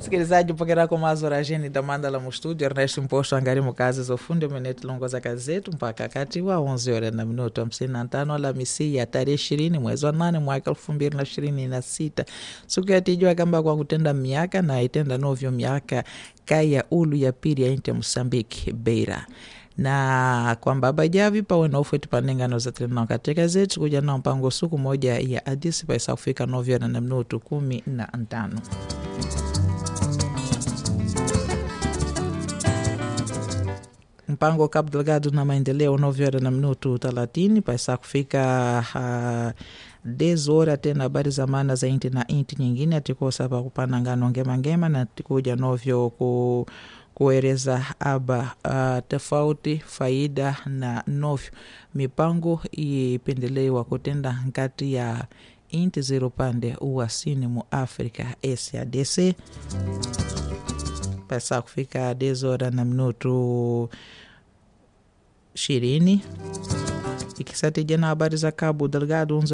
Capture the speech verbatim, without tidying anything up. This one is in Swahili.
Msikilizaji, pokera kwa mazo rajeni damanda la mstudio Ernesto Mposto angarimu kazi za ufundi umeneti longoza kazi zetu mpaka kati wa onze horas na minuto hamsini na tano Alhamisi ya tarehe ishirini mwezi wa nane mwaka elfu mbili na ishirini na sita. Siku ya tijua kamba kwa kutenda miaka na itenda novyo miaka kaya ulu ya pili ya inti ya Mosambiki Beira. Na kwamba bajavi pawe na ufueti panengano za tena katika zetu kuja na mpango suku moja ya Addis paisa kufika novyo na minuto kumi na tano. Mpango Cabo Delgado na maendeleo novyo na minuto thelathini paisa kufika uh, dez horas tena habari za maana za inti na inti nyingine atikosa pa kupana ngano ngema ngema na tikuja novyo ku kueleza aba uh, tofauti faida na novyo mipango ipendelewa kutenda nkati ya inti zero pande uwasini mu Afrika S A D C pesa kufika dez horas na minuto ishirini ikisatija na habari za Cabo Delgado